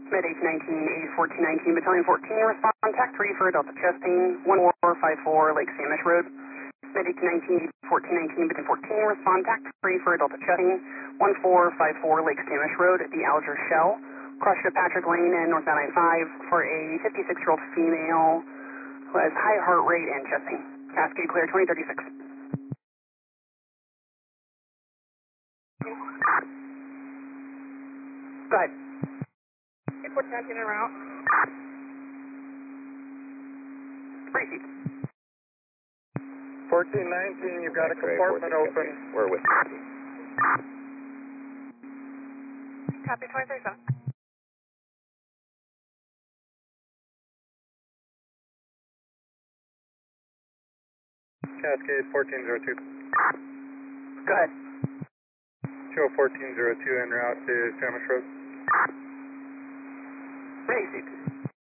Med 819, 1419, Battalion 14, respond TAC 3 for Delta chest pain, 1454 Lake Samish Road. Med 819, 1419, Battalion 14, respond TAC 3 for Delta chest pain, 1454 Lake Samish Road, the Alger Shell. Crushed at Patrick Lane and northbound I-5 for a 56-year-old female who has high heart rate and chest pain. Cascade clear 2036. Go ahead. Put that in and out. Free seat. 1419, you've got a compartment open. We're with you. Copy 237. Cascade 1402. Go ahead. Show 1402 en route to Samish Road. Free seat.